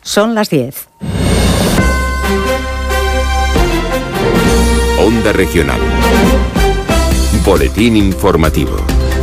Son las 10. Onda Regional. Boletín informativo.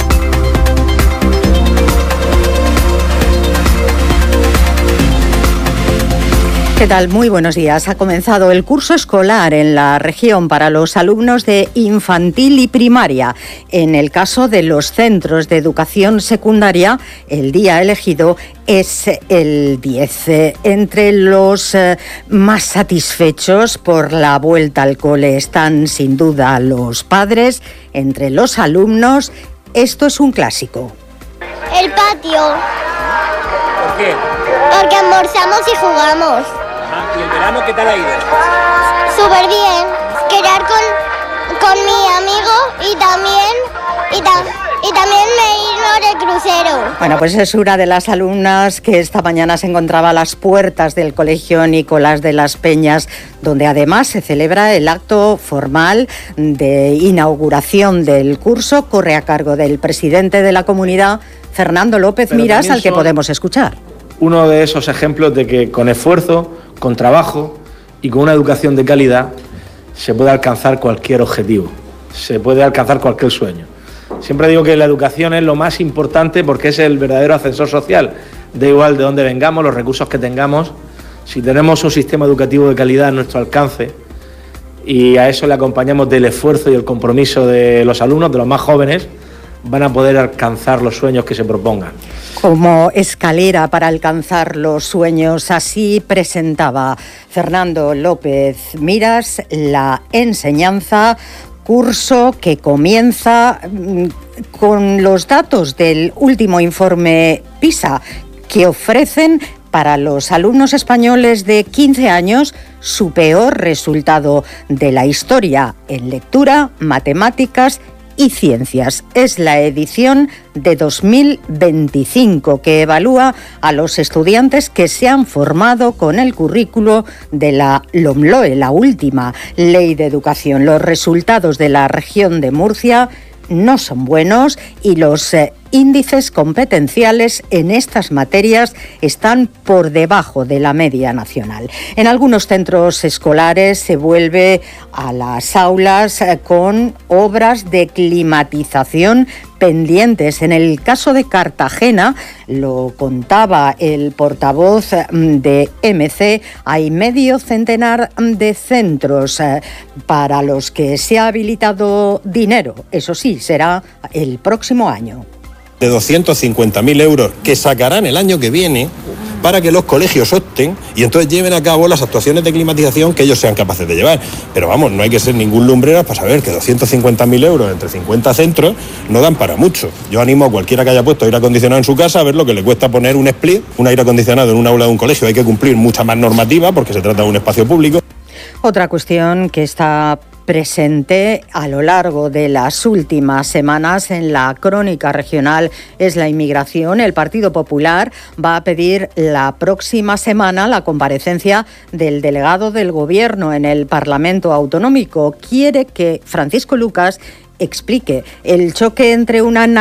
¿Qué tal? Muy buenos días. Ha comenzado el curso escolar en la región para los alumnos de infantil y primaria. En el caso de los centros de educación secundaria, el día elegido es el 10. Entre los más satisfechos por la vuelta al cole están sin duda los padres. Entre los alumnos, esto es un clásico. El patio. ¿Por qué? Porque almorzamos y jugamos. ¿Y el verano qué tal ha ido? Súper bien. Quedar con mi amigo y también me irnos de crucero. Bueno, pues es una de las alumnas que esta mañana se encontraba a las puertas del Colegio Nicolás de las Peñas, donde además se celebra el acto formal de inauguración del curso. Corre a cargo del presidente de la comunidad, Fernando López Miras, al que podemos escuchar. Uno de esos ejemplos de que con esfuerzo, con trabajo y con una educación de calidad se puede alcanzar cualquier objetivo, se puede alcanzar cualquier sueño. Siempre digo que la educación es lo más importante porque es el verdadero ascensor social. Da igual de dónde vengamos, los recursos que tengamos, si tenemos un sistema educativo de calidad a nuestro alcance y a eso le acompañamos del esfuerzo y el compromiso de los alumnos, de los más jóvenes, van a poder alcanzar los sueños que se propongan. Como escalera para alcanzar los sueños, así presentaba Fernando López Miras la enseñanza, curso que comienza con los datos del último informe PISA, que ofrecen para los alumnos españoles de 15 años su peor resultado de la historia en lectura, matemáticas y ciencias. Es la edición de 2025 que evalúa a los estudiantes que se han formado con el currículo de la LOMLOE, la última ley de educación. Los resultados de la región de Murcia no son buenos y los índices competenciales en estas materias están por debajo de la media nacional. En algunos centros escolares se vuelve a las aulas con obras de climatización pendientes. En el caso de Cartagena, lo contaba el portavoz de MC, hay medio centenar de centros para los que se ha habilitado dinero. Eso sí, será el próximo año. De 250.000 euros que sacarán el año que viene para que los colegios opten y entonces lleven a cabo las actuaciones de climatización que ellos sean capaces de llevar. Pero vamos, no hay que ser ningún lumbrera para saber que 250.000 euros entre 50 centros no dan para mucho. Yo animo a cualquiera que haya puesto aire acondicionado en su casa a ver lo que le cuesta poner un split, un aire acondicionado en un aula de un colegio. Hay que cumplir mucha más normativa porque se trata de un espacio público. Otra cuestión que está presente a lo largo de las últimas semanas en la crónica regional es la inmigración. El Partido Popular va a pedir la próxima semana la comparecencia del delegado del Gobierno en el Parlamento Autonómico. Quiere que Francisco Lucas explique el choque entre una